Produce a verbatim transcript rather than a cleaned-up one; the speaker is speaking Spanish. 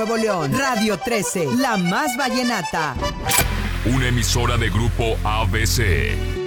Nuevo León. Radio trece, la más vallenata. Una emisora de Grupo A B C.